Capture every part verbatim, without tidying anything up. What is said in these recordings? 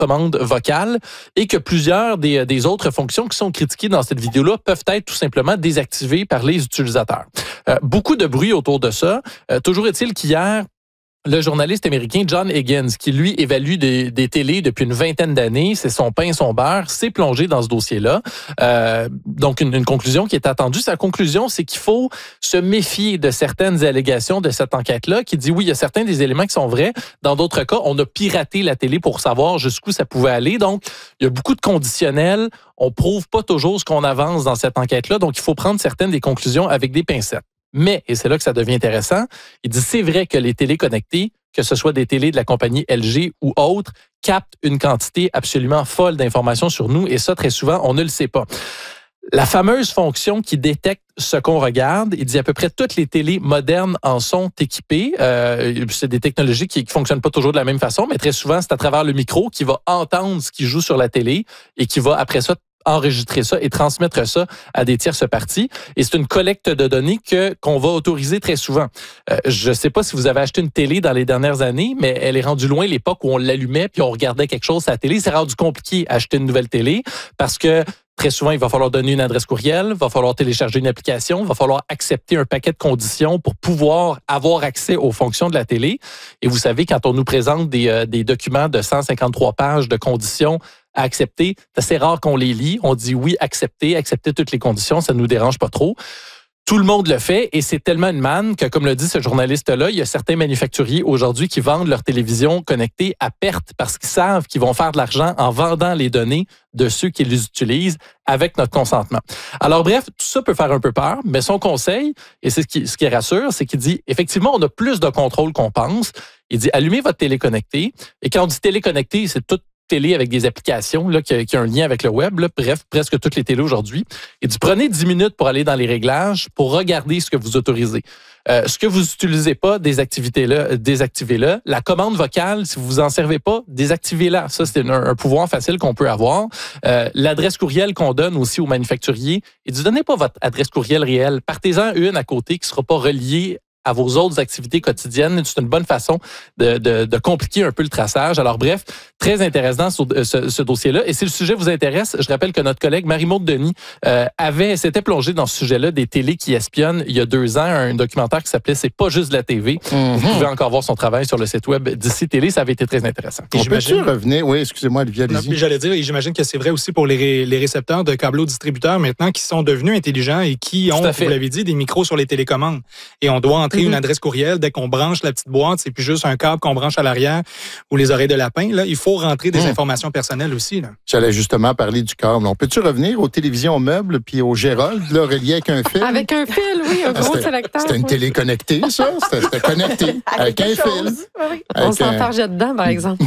commande vocale et que plusieurs des, des autres fonctions qui sont critiquées dans cette vidéo-là peuvent être tout simplement désactivées par les utilisateurs. Euh, beaucoup de bruit autour de ça. Euh, toujours est-il qu'hier, le journaliste américain John Higgins, qui lui évalue des, des télés depuis une vingtaine d'années, c'est son pain, son beurre, s'est plongé dans ce dossier-là. Euh, donc, une, une conclusion qui est attendue. Sa conclusion, c'est qu'il faut se méfier de certaines allégations de cette enquête-là, qui dit oui, il y a certains des éléments qui sont vrais. Dans d'autres cas, on a piraté la télé pour savoir jusqu'où ça pouvait aller. Donc, il y a beaucoup de conditionnels. On prouve pas toujours ce qu'on avance dans cette enquête-là. Donc, il faut prendre certaines des conclusions avec des pincettes. Mais, et c'est là que ça devient intéressant, il dit c'est vrai que les télés connectées, que ce soit des télés de la compagnie L G ou autres, captent une quantité absolument folle d'informations sur nous et ça, très souvent, on ne le sait pas. La fameuse fonction qui détecte ce qu'on regarde, il dit à peu près toutes les télés modernes en sont équipées. Euh, c'est des technologies qui ne fonctionnent pas toujours de la même façon, mais très souvent, c'est à travers le micro qui va entendre ce qui joue sur la télé et qui va, après ça, enregistrer ça et transmettre ça à des tierces parties. Et c'est une collecte de données que qu'on va autoriser très souvent. Euh, je ne sais pas si vous avez acheté une télé dans les dernières années, mais elle est rendue loin l'époque où on l'allumait puis on regardait quelque chose à la télé. C'est rendu compliqué acheter une nouvelle télé parce que très souvent, il va falloir donner une adresse courriel, il va falloir télécharger une application, il va falloir accepter un paquet de conditions pour pouvoir avoir accès aux fonctions de la télé. Et vous savez, quand on nous présente des, euh, des documents de cent cinquante-trois pages de conditions à accepter, c'est assez rare qu'on les lit. On dit oui, accepter, accepter toutes les conditions, ça ne nous dérange pas trop. Tout le monde le fait et c'est tellement une manne que, comme le dit ce journaliste-là, il y a certains manufacturiers aujourd'hui qui vendent leur télévision connectée à perte parce qu'ils savent qu'ils vont faire de l'argent en vendant les données de ceux qui les utilisent avec notre consentement. Alors bref, tout ça peut faire un peu peur, mais son conseil, et c'est ce qui, ce qui rassure, c'est qu'il dit, effectivement, on a plus de contrôle qu'on pense. Il dit, allumez votre télé connectée. Et quand on dit télé connectée, c'est toute télé avec des applications là, qui, qui a un lien avec le web, là, bref, presque toutes les télés aujourd'hui. Il dit, prenez dix minutes pour aller dans les réglages pour regarder ce que vous autorisez. Euh, ce que vous n'utilisez pas, désactivez-le, désactivez-le. La commande vocale, si vous en servez pas, désactivez-la. Ça, c'est un, un pouvoir facile qu'on peut avoir. Euh, l'adresse courriel qu'on donne aussi aux manufacturiers, il dit, donnez pas votre adresse courriel réelle. Partez-en une à côté qui sera pas reliée à vos autres activités quotidiennes. C'est une bonne façon de, de, de compliquer un peu le traçage. Alors bref, très intéressant ce, ce, ce dossier-là. Et si le sujet vous intéresse, je rappelle que notre collègue Marie-Maude Denis euh, avait s'était plongée dans ce sujet-là des télés qui espionnent il y a deux ans, un documentaire qui s'appelait « C'est pas juste de la T V ». Mm-hmm. Vous pouvez encore voir son travail sur le site web d'Ici Télé. Ça avait été très intéressant. On peut-tu revenir? Oui, excusez-moi, Olivier, allez-y. J'allais dire, et j'imagine que c'est vrai aussi pour les, ré, les récepteurs de câbleaux distributeurs maintenant qui sont devenus intelligents et qui ont, vous l'avez dit, des micros sur les télécommandes. Et on doit entrer mm-hmm. une adresse courriel dès qu'on branche la petite boîte, c'est plus juste un câble qu'on branche à l'arrière ou les oreilles de lapin. Là, il faut rentrer des mmh. informations personnelles aussi. Là. J'allais justement parler du câble. On peut-tu revenir aux télévisions meubles puis au Gérald, là, relié avec un fil? Avec un fil, oui, un gros c'était, sélecteur. C'était une télé connectée, ça? C'était, c'était connecté avec, avec un chose. Fil. Oui. Avec on s'enfargeait un... dedans, par exemple.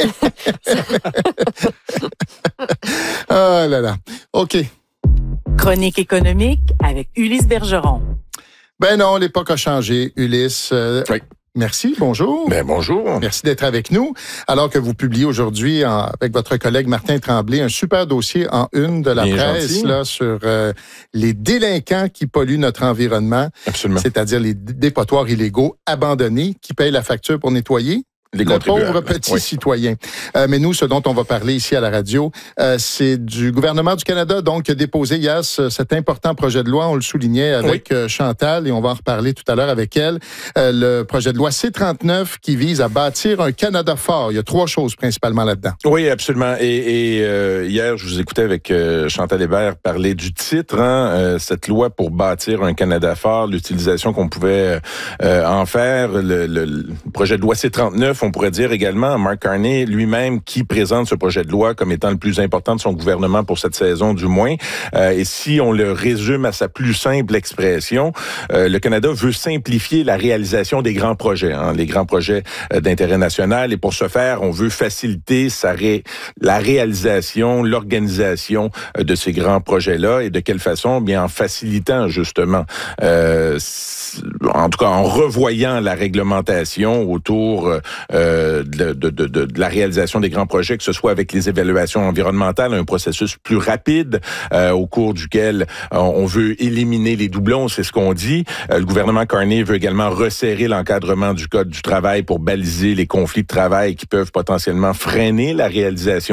Ah là là. OK. Chronique économique avec Ulysse Bergeron. Ben non, l'époque a changé, Ulysse. Euh, oui. Merci, bonjour. Ben bonjour. Merci d'être avec nous. Alors que vous publiez aujourd'hui en, avec votre collègue Martin Tremblay un super dossier en une de la Bien presse là, sur euh, les délinquants qui polluent notre environnement. Absolument. C'est-à-dire les dépotoirs illégaux abandonnés qui payent la facture pour nettoyer. Les le pauvre petit oui. citoyen. Euh, mais nous, ce dont on va parler ici à la radio, euh, c'est du gouvernement du Canada, donc, qui a déposé hier ce, cet important projet de loi. On le soulignait avec oui. euh, Chantal et on va en reparler tout à l'heure avec elle. Euh, le projet de loi C trente-neuf qui vise à bâtir un Canada fort. Il y a trois choses principalement là-dedans. Oui, absolument. Et, et euh, hier, je vous écoutais avec euh, Chantal Hébert parler du titre, hein, euh, cette loi pour bâtir un Canada fort, l'utilisation qu'on pouvait euh, en faire. Le, le, le projet de loi C trente-neuf, on pourrait dire également, Mark Carney lui-même qui présente ce projet de loi comme étant le plus important de son gouvernement pour cette saison du moins. Euh, et si on le résume à sa plus simple expression, euh, le Canada veut simplifier la réalisation des grands projets, hein, les grands projets euh, d'intérêt national. Et pour ce faire, on veut faciliter sa ré- la réalisation, l'organisation euh, de ces grands projets-là. Et de quelle façon? Bien en facilitant justement, euh, en tout cas en revoyant la réglementation autour euh, euh, de, de, de, de la réalisation des grands projets, que ce soit avec les évaluations environnementales, un processus plus rapide euh, au cours duquel euh, on veut éliminer les doublons, c'est ce qu'on dit. Euh, le gouvernement Carney veut également resserrer l'encadrement du Code du travail pour baliser les conflits de travail qui peuvent potentiellement freiner la réalisation